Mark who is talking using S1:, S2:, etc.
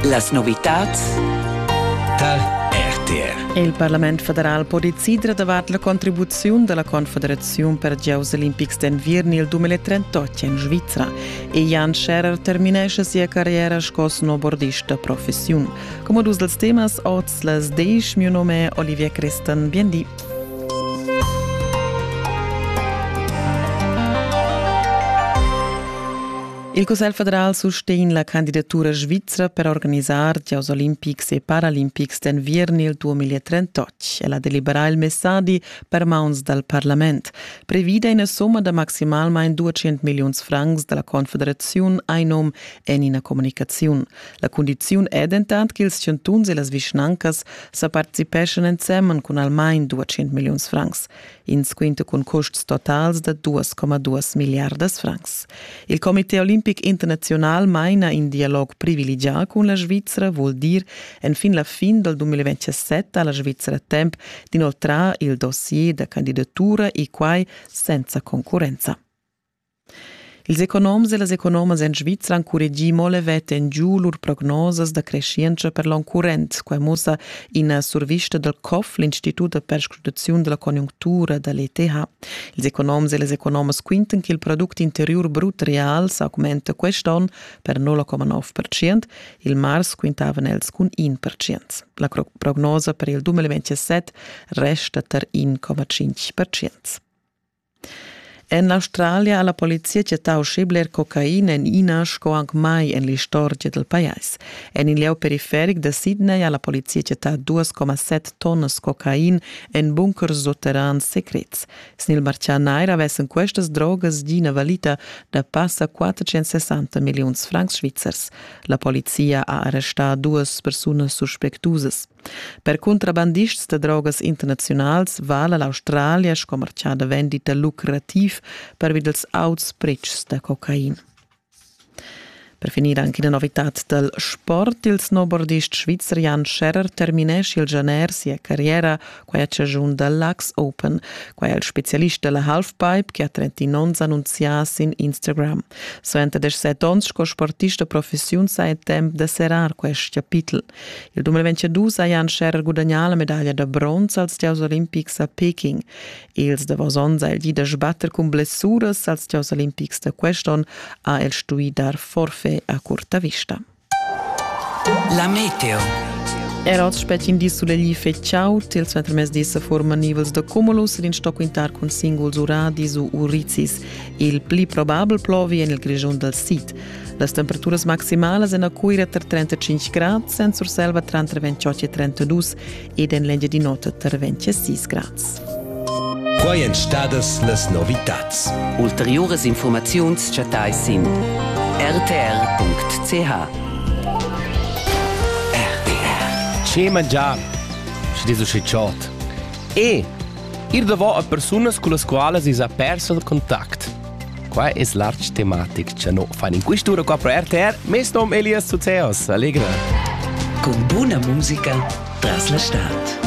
S1: Las novitats
S2: da RTR.
S3: Il Parlament federal può decidere davanti la contribuzione della Confederazione per gli Giochi Olimpici d'inverno nel 2038 in Svizzera e Jan Scherer terminesce sia carriera come snowboardista professione. Come dus dels temas oz las 10, mio nome è Olivia Creston, biendi. Il Consiglio federal sostiene la candidatura svizzera per organizzare gli Giochi Olimpici e Paralimpici d'inverno nel 2038 e la deliberà il messaggio per mans dal Parlament. Prevede una somma da maximalmente 200 milioni francs della Confederazione ai nom e in comunicazione. La condizione è intanto che i cantoni e le vicinanze si partecipano insieme con almeno 200 milioni francs, in squinto con costi totali di 2,2 miliardi francs. Il Comité Olimpico internazionale maina in dialogo privilegiato con la Svizzera vuol dire en fin la fin del 2027 alla Svizzera tempo di inoltrare il dossier da candidatura e quai senza concorrenza. Ils economs e las economas in Svizzera han correggi molevet in giù lur prognoses da crescenza per l'an current, quai mossa in survista del COF, l'Istituto per scrutazione della conjunctura dell'ETH. Ils economs e les economas quinten che il prodotto interior brut real s'augmenta quest'anno per 0,9%, il mars quintavan els con 1%. La prognosa per il 2027 resta per 1,5%. In Australia la polizia città scibler cocaina in inasco anche mai in l'istoria del paese. In il lieu periferic de Sydney la polizia città 2,7 tonne cocaina in bunker sotterrani secrets. Snil marcianaira avessero queste drogas di una valita da passa 460 milioni francs svizzers. La polizia ha arrestato 2 persone sospectuose. Per contrabandisti de drogas internazionali vale l'Australia scommerciata vendita lucrativ per videls auts precs da cocaina. Per finire anche la novità del sport, il snowboardista svizzero Jan Scherer terminesce il janer sia carriera quae c'è giunta dall'Ax Open, quae il specialista della halfpipe che ha 39 annunziati in Instagram. Soente 17 anni co sportista professione sa è tempo de serrar questo capitolo. Il 2022 ha Jan Scherer guadagnato la medaglia de bronzo als Giochi Olimpici a Peking. Ils de vosons ha il di da sbatter con blessuras als Giochi Olimpici de quest'anno ha il stui dar forfè a corta vista.
S1: La meteo.
S3: Era oggi specie in dis sulle gli fecciaut, il centro mes dessa forma nivels de cumulus ed in sto quintar con singuls uradis o urizis. Il pli probabile plovi nel grigion del sit. Le temperature maximali sono a cuira tra 35 gradi, senza selva tra 28 e 32 ed in legge di notte tra 26 gradi.
S2: Quai en stadas las novitats.
S1: Ulteriores informazions chatai sin rtr.ch. RTR.
S4: C'è mangiare, c'è diso c'è ciot. E ir davo a personas con le quali si ha perso il contatto. Qua è large tematic, c'è no fan in quest'ora qua per RTR. Mes nom Elias Suzeos, allegra.
S1: Con buona musica tras la stat.